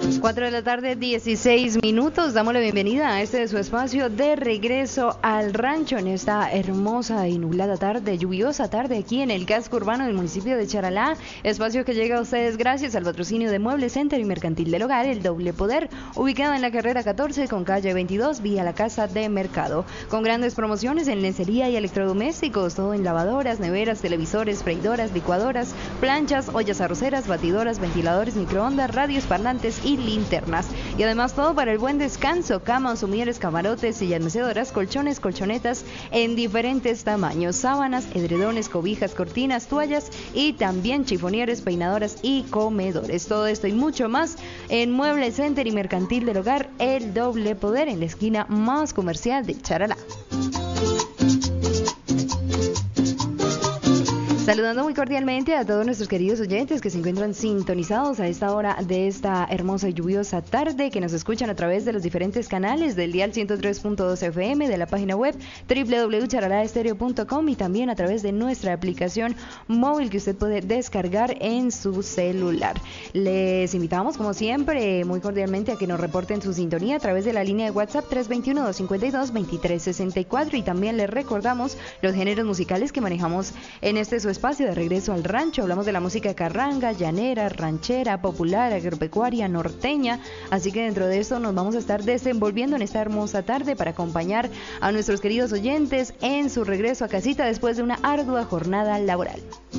4 de la tarde, 16 minutos. Damos la bienvenida a este de su espacio de regreso al rancho en esta hermosa y nublada tarde, lluviosa tarde aquí en el casco urbano del municipio de Charalá. Espacio que llega a ustedes gracias al patrocinio de Mueble Center y Mercantil del Hogar, El Doble Poder, ubicado en la carrera 14 con calle 22, vía la Casa de Mercado. Con grandes promociones en lencería y electrodomésticos, todo en lavadoras, neveras, televisores, freidoras, licuadoras, planchas, ollas arroceras, batidoras, ventiladores, microondas, radios, parlantes y linternas. Y además todo para el buen descanso: camas, sumilleres, camarotes, sillas mecedoras, colchones, colchonetas en diferentes tamaños, sábanas, edredones, cobijas, cortinas, toallas y también chifonieres, peinadoras y comedores. Todo esto y mucho más en Mueble Center y Mercantil del Hogar, El Doble Poder, en la esquina más comercial de Charalá. Saludando muy cordialmente a todos nuestros queridos oyentes que se encuentran sintonizados a esta hora de esta hermosa y lluviosa tarde, que nos escuchan a través de los diferentes canales del dial 103.2 FM, de la página web www.charalaestereo.com y también a través de nuestra aplicación móvil que usted puede descargar en su celular. Les invitamos, como siempre, muy cordialmente a que nos reporten su sintonía a través de la línea de WhatsApp 321-252-2364 y también les recordamos los géneros musicales que manejamos en este su espacio de regreso al rancho. Hablamos de la música carranga, llanera, ranchera, popular, agropecuaria, norteña, así que dentro de eso nos vamos a estar desenvolviendo en esta hermosa tarde para acompañar a nuestros queridos oyentes en su regreso a casita después de una ardua jornada laboral.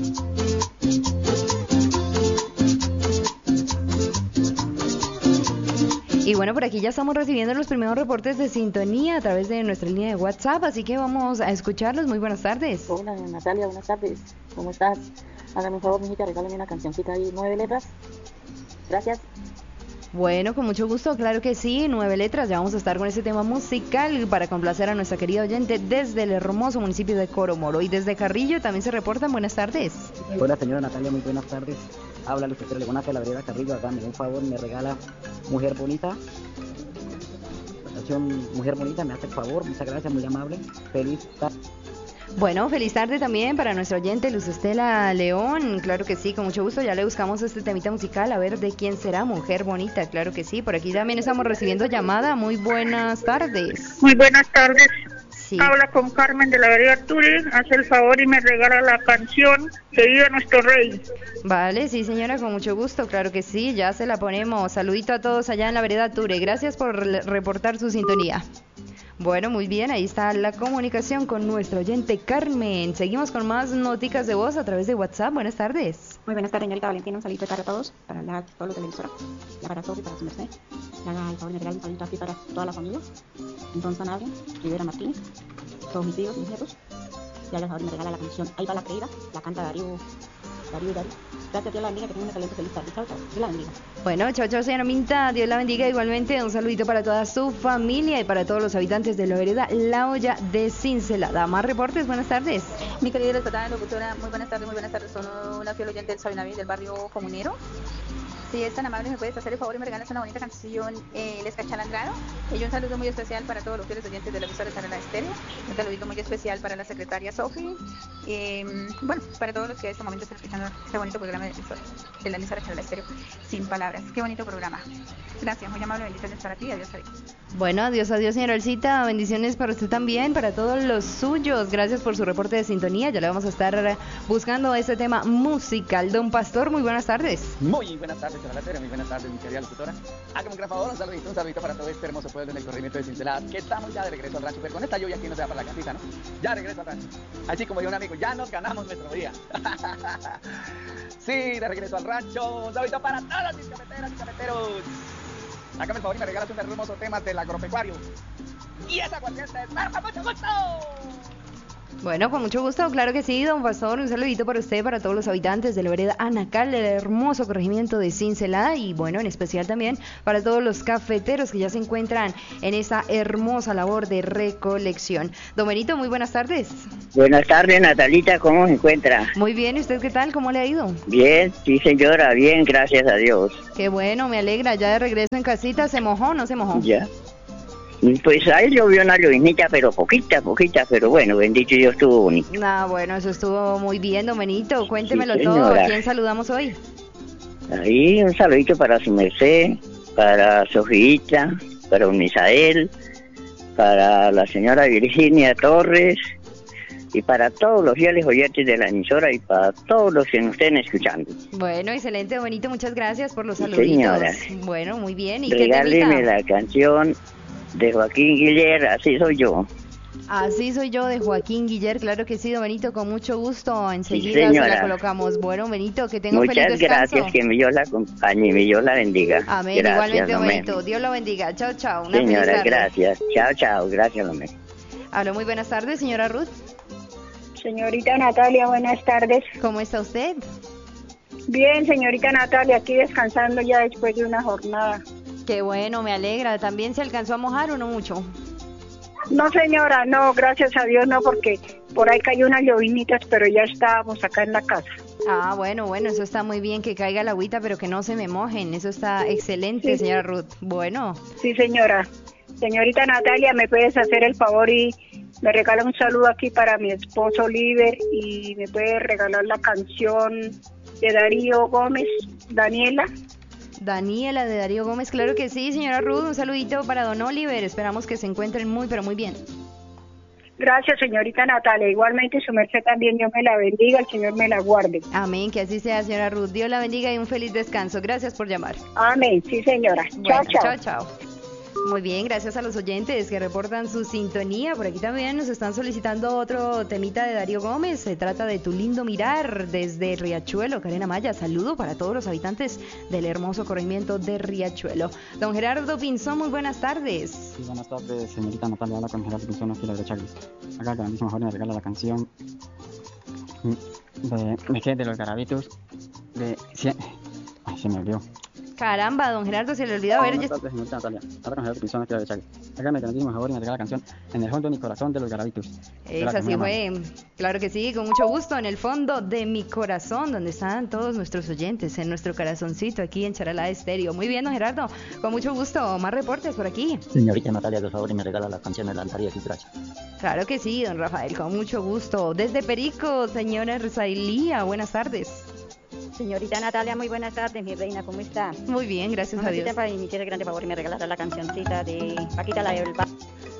Y bueno, por aquí ya estamos recibiendo los primeros reportes de sintonía a través de nuestra línea de WhatsApp, así que vamos a escucharlos. Muy buenas tardes. Hola Natalia, buenas tardes. ¿Cómo estás? Hágame un favor, mijita, regálame una cancioncita ahí, 9 letras. Gracias. Bueno, con mucho gusto, claro que sí, 9 letras. Ya vamos a estar con ese tema musical para complacer a nuestra querida oyente desde el hermoso municipio de Coromoro. Y desde Carrillo también se reportan. Buenas tardes. Hola señora Natalia, muy buenas tardes. Habla Luis Pedro Legonaca de la vereda Carrillo. Hágame un favor, me regala Mujer Bonita. La canción Mujer Bonita, me hace el favor, muchas gracias, muy amable. Feliz tarde. Bueno, feliz tarde también para nuestra oyente Luz Estela León, claro que sí, con mucho gusto, ya le buscamos este temita musical, a ver de quién será, Mujer Bonita, claro que sí, por aquí también estamos recibiendo llamada. Muy buenas tardes. Muy buenas tardes. Sí. Habla con Carmen de la vereda Arturi, hace el favor y me regala la canción Que viva nuestro rey. Vale, sí señora, con mucho gusto, claro que sí, ya se la ponemos. Saludito a todos allá en la vereda Arturi, gracias por reportar su sintonía. Bueno, muy bien, ahí está la comunicación con nuestra oyente Carmen. Seguimos con más noticas de voz a través de WhatsApp. Buenas tardes. Muy buenas tardes, señorita Valentina. Un saludo de tarde a todos, para todos los de la emisora, ya para todos y para su merced. Le haga el favor de regalar un saludo así para toda la familia. Don Sanabria, Rivera Martínez, todos mis hijos, mis nietos. Le haga el favor y me regala la canción Ahí va la creída, la canta Darío. Gracias, Dios la bendiga, que tenga una excelente feliz tarde. Chao, chao. Dios la bendiga. Bueno, chao, chao, señora Minta. Dios la bendiga igualmente. Un saludito para toda su familia y para todos los habitantes de la vereda La Olla de Cincelada. Más reportes, buenas tardes. Mi querida respetada locutora, muy buenas tardes. Son una fiel oyente del Sabinaví del barrio Comunero. Si es tan amable, me puedes hacer el favor y me regalas una bonita canción, Les Cachalandrado. Y un saludo muy especial para todos los fieles oyentes de la emisora de Charalá Estéreo. Un saludito muy especial para la secretaria Sofi. Bueno, para todos los que en este momento están escuchando este bonito programa de la emisora de Charalá Estéreo. Sin palabras, qué bonito programa. Gracias, muy amable, bendiciones para ti. Adiós, adiós. Bueno, adiós, señora Elcita. Bendiciones para usted también, para todos los suyos. Gracias por su reporte de sintonía. Ya le vamos a estar buscando este tema musical. Don Pastor, muy buenas tardes. Muy buenas tardes, Charalá Estéreo. Muy buenas tardes, mi querida locutora. Hágame un gran favor, un saludito para todo este hermoso pueblo en el corregimiento de Cincelada, que estamos ya de regreso al rancho, pero con esta lluvia aquí no se va para la casita, ¿no? Ya regreso al rancho. Así como dijo un amigo, ya nos ganamos nuestro día. Sí, de regreso al rancho. Un saludito para todos mis cafeteras y cafeteros. Hágame el favor y me regalas un hermoso tema del agropecuario. Y esa cualquier te ¡con mucho gusto! Bueno, con mucho gusto, claro que sí, don Pastor, un saludito para usted, para todos los habitantes de la vereda Anacal, del hermoso corregimiento de Cincelada, y bueno, en especial también para todos los cafeteros que ya se encuentran en esta hermosa labor de recolección. Don Benito, muy buenas tardes. Buenas tardes, Natalita, ¿cómo se encuentra? Muy bien, ¿y usted qué tal? ¿Cómo le ha ido? Bien, sí señora, bien, gracias a Dios. Qué bueno, me alegra, ya de regreso en casita, ¿se mojó o no se mojó? Ya. Pues ahí llovió una llovinita, pero poquita, pero bueno, bendito Dios, estuvo bonito. Ah, bueno, eso estuvo muy bien, don Benito, cuéntemelo sí, todo. ¿A señora. quién saludamos hoy? Ahí un saludito para su merced, para Sofía, para Unisael, para la señora Virginia Torres y para todos los fieles oyentes de la emisora y para todos los que nos estén escuchando. Bueno, excelente, bonito, muchas gracias por los Sí, saluditos. señora. Bueno, muy bien. ¿Y Regáleme qué temita? la canción de Joaquín Guiller, Así soy yo. Así soy yo, de Joaquín Guiller, claro que sí, don Benito, con mucho gusto, enseguida se señora. la colocamos. Bueno, Benito, que tenga un Muchas feliz descanso. gracias, que mi Dios la acompañe y mi Dios la bendiga. Amén, Gracias, igualmente, don amén. Benito, Dios lo bendiga, chao, chao, una feliz Señora, tarde. gracias. Chao, chao, gracias, amén. Aló, muy buenas tardes, señora Ruth, Señorita Natalia, buenas tardes. ¿cómo está usted? Bien, señorita Natalia, aquí descansando ya después de una jornada. Qué bueno, me alegra, ¿también se alcanzó a mojar o no mucho? No, señora, no, gracias a Dios no, porque por ahí cayó unas llovinitas, pero ya estábamos acá en la casa. Ah, bueno, eso está muy bien, que caiga la agüita, pero que no se me mojen, eso está excelente, Sí. señora Ruth. Bueno, Sí, señora. Señorita Natalia, ¿me puedes hacer el favor y me regala un saludo aquí para mi esposo Oliver y me puedes regalar la canción de Darío Gómez, Daniela? Daniela de Darío Gómez, claro que sí, señora Ruth, un saludito para don Oliver, esperamos que se encuentren muy, pero muy bien. Gracias, señorita Natalia. Igualmente su merced también, Dios me la bendiga, el Señor me la guarde. Amén, que así sea, señora Ruth, Dios la bendiga y un feliz descanso, gracias por llamar. Amén, sí, señora. Bueno, Chao, chao. chao, chao. Muy bien, gracias a los oyentes que reportan su sintonía. Por aquí también nos están solicitando otro temita de Darío Gómez. Se trata de Tu lindo mirar desde Riachuelo. Karen Amaya, saludo para todos los habitantes del hermoso corregimiento de Riachuelo. Don Gerardo Pinzón, muy buenas tardes. Sí, buenas tardes, señorita Natalia, habla con Gerardo Pinzón, aquí la de Chagris. Acá la misma joven me regala la canción de los Garabitos, Ay, se me olvidó. Caramba, don Gerardo, se le olvidó. A ver, Buenas tardes, señorita Natalia, habla con Gerardo Pinzón, aquí la de Chagris. Acá me grandísimo favor y me regala la canción En el fondo de mi corazón de los Garabitos. esa sí fue, claro que sí, con mucho gusto, en el fondo de mi corazón, donde están todos nuestros oyentes, en nuestro corazoncito aquí en Charalá Estéreo. Muy bien, don Gerardo, con mucho gusto, más reportes por aquí. Señorita Natalia, por favor, y me regala la canción de la Antaria Fitracha. Claro que sí, don Rafael, con mucho gusto. Desde Perico, señora Rosalía, buenas tardes. Señorita Natalia, muy buenas tardes, mi reina, ¿cómo está? Muy bien, gracias a Dios. Para iniciar el grande favor y me regalará la cancioncita de Paquita la del Barrio.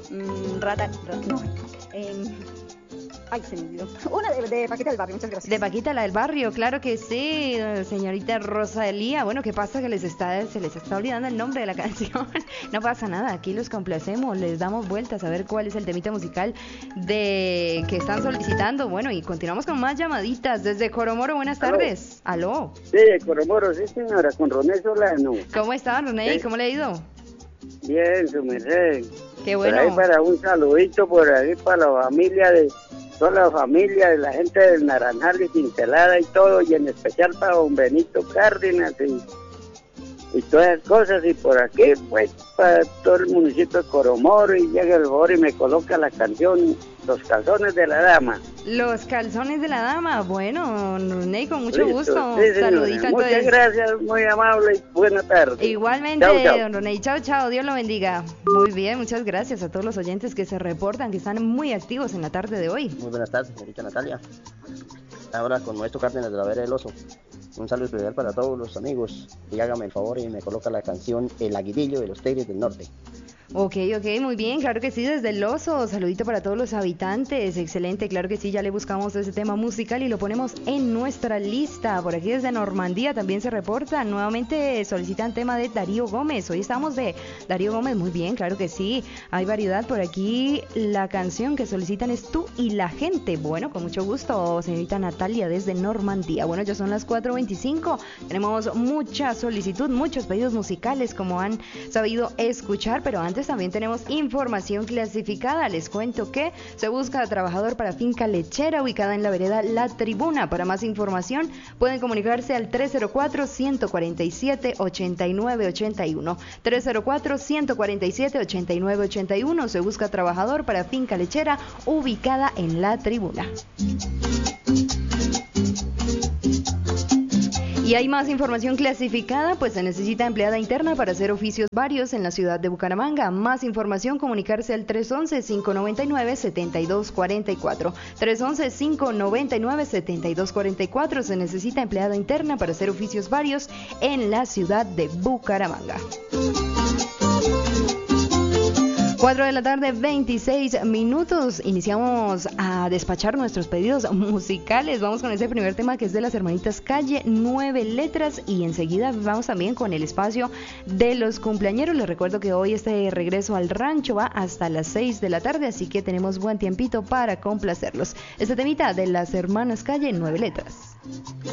Ay, se me olvidó. Una de Paquita del Barrio, muchas gracias. De Paquita la del Barrio, claro que sí, señorita Rosalía. Bueno, ¿qué pasa? Que se les está olvidando el nombre de la canción. No pasa nada, aquí los complacemos, les damos vueltas a ver cuál es el temita musical que están solicitando. Bueno, y continuamos con más llamaditas. Desde Coromoro, buenas tardes. Aló. Sí, de Coromoro, sí señora, con Roné Solano. ¿Cómo está, Roné? ¿Cómo le ha ido? Bien, su merced. Qué bueno. Por ahí para un saludito por ahí para la familia de toda la familia de la gente del Naranjal y Cincelada y todo, y en especial para don Benito Cárdenas y todas esas cosas, y por aquí pues para todo el municipio de Coromoro, y llega el favor y me coloca la canción Los calzones de la dama. Los calzones de la dama, bueno, Ney, con mucho Listo, gusto. sí, señora. Saludito Muchas entonces. gracias, muy amable y buena tarde. Igualmente, Chao, chao. don Roney, chao, chao, Dios lo bendiga. Muy bien, muchas gracias a todos los oyentes que se reportan, que están muy activos en la tarde de hoy. Muy buenas tardes, señorita Natalia. Ahora con Maestro Cárdenas de la Vera del Oso. Un saludo especial para todos los amigos. Y hágame el favor y me coloca la canción El Aguilillo de los Tigres del Norte. Ok, muy bien, claro que sí, desde el Oso, saludito para todos los habitantes, excelente, claro que sí, ya le buscamos ese tema musical y lo ponemos en nuestra lista. Por aquí desde Normandía también se reporta, nuevamente solicitan tema de Darío Gómez, hoy estamos de Darío Gómez, muy bien, claro que sí, hay variedad por aquí, la canción que solicitan es Tú y la Gente. Bueno, con mucho gusto, señorita Natalia desde Normandía. Bueno, ya son las 4:25, tenemos mucha solicitud, muchos pedidos musicales como han sabido escuchar, pero antes también tenemos información clasificada. Les cuento que se busca trabajador para finca lechera ubicada en la vereda La Tribuna. Para más información pueden comunicarse al 304-147-8981. 304-147-8981. Se busca trabajador para finca lechera ubicada en La Tribuna. Y hay más información clasificada, pues se necesita empleada interna para hacer oficios varios en la ciudad de Bucaramanga. Más información, comunicarse al 311-599-7244. 311-599-7244. Se necesita empleada interna para hacer oficios varios en la ciudad de Bucaramanga. 4 de la tarde, 26 minutos. Iniciamos a despachar nuestros pedidos musicales. Vamos con ese primer tema que es de las hermanitas Calle, 9 letras. Y enseguida vamos también con el espacio de los cumpleañeros. Les recuerdo que hoy este regreso al rancho va hasta las 6 de la tarde, así que tenemos buen tiempito para complacerlos. Este temita de las hermanas Calle, 9 letras.